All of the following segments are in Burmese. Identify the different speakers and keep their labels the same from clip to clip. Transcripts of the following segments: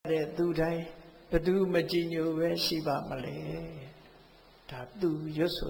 Speaker 1: တဲ့သူတိုင်းဘသူမကြည်ညိုပဲရှိပါမလဲဒါသူရွတ်ဆို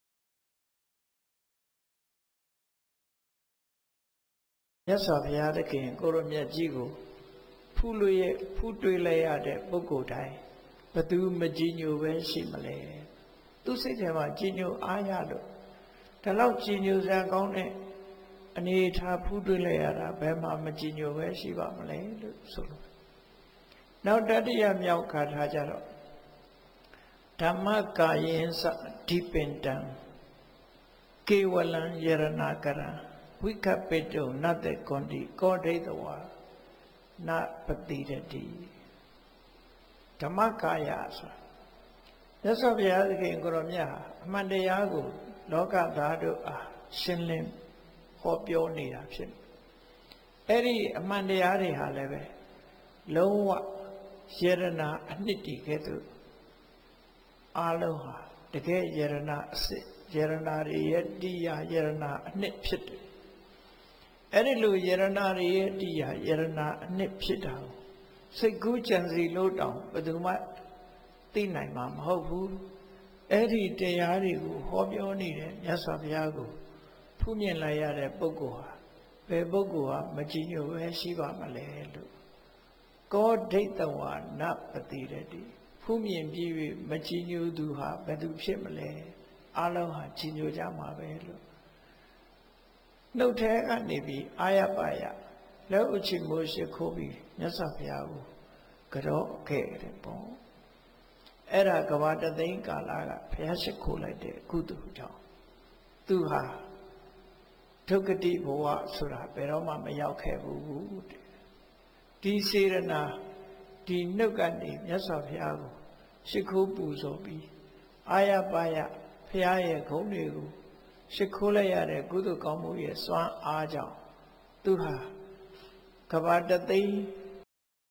Speaker 1: မြတ်စွာဘုရားသခင်ကိုရမြတ်ကြီးကိုဖူးတွေးလိုက်ရတဲ့ပုဂ္ဂိုလ်တိုင်းဘသူမကြည်ညိုပဲရှိမလဲသူစိတ်ထဲမှာကြည်ညိုအားရလို့ဒါလောက်ကြည်ညိုစရာကောင်းတဲ့အနေထားဖူးတွေးလိုက်ရတာဘယ်မှာမကြည်ညိုပဲရှိပါမလဲလို့ဆိုလို့နောက်တတိယမြောက်ခါထားကြတော့ဓမ္မကာယင်္စဒီပင်တံကေဝလံယရဏကရံဝိကပိတုနတ္တကွန်တိကောဒိတဝါနပတိရတိဓမ္မကာယဆိုမြတ်စွာဘုရားသခင်ကိုရောမြတ်ဟာအမှန်တရားကိုလောကသားတို့အားရှင်းလင်းဟောပြောနေတာဖြစ်အဲ့ဒီအမှန်တရားတွေဟာလည်းပဲလုံးဝယရဏအနှစ်တည်ခဲ့သူအလုံးဟာတကယ်ယရဏအစစ်ယရဏတွေရဲ့တရားယရဏအနှစ်ဖြစ်တယ်အဲ့ဒီလိုယရဏတွေရဲ့တရားယရဏအနှစ်ဖြစ်တာကိုစိတ်ကူးကြံစီလို့တောင်ဘယ်သူမှသိနိုင်မှာမဟုတ်ဘူးအဲ့ဒီတရားတွေကိုဟောပြောနေတဲ့မြတ်စွာဘုရားကိုဖူးမြင်လိုက်ရတဲ့ပုဂ္ဂိုလ်ဟာဘယ်ပုဂ္ဂိုလ်ဟာမကြည်ညိုပဲရှိပါမလဲလို့ကောဒိတဝါနပတိရတိဖူးမြင်ပြီးမကြည်ညိုသူဟာဘယ်သူဖြစ်မလဲအလုံးဟာကြည်ညိုကြမှာပဲလို့နှုတ်ထဲကနေပြီးအာရပါယလက်ဥချိမိုးရှိခိုးပြီးမြတ်စွာဘုရားကိုကြောခဲ့တယ်ပေါ့အဲ့ဒါကဘာတသိန်းကာလကဘုရားရှိခိုးလိုက်တဲ့ကုသိုလ်ကြောင့်သူဟာဒုက္ခတိဘဝဆိုတာဘယ်တော့မှမရောက်ခဲ့ဘူးတဲ့ဒီစေရနာဒီနှုတ်ကနေမြတ်စွာဘုရားကိုရှိခိုးပူဇော်ပြီးအာရပါယဘုရားရဲ့ဂုဏ်တွေကိုရှိခိုးလိုက်ရတဲ့ကုသိုလ်ကောင်းမှုရဲ့စွမ်းအားကြောင့်သူဟာကဘာတသိန်း